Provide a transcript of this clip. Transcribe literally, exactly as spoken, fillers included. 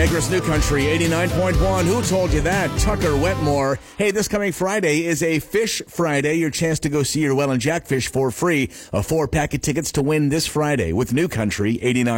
Niagara's New Country, eighty-nine point one. Who told you that? Tucker Wetmore. Hey, this coming Friday is a Fish Friday. Your chance to go see your Welland Jackfish for free. A four pack of tickets to win this Friday with New Country, eighty-nine.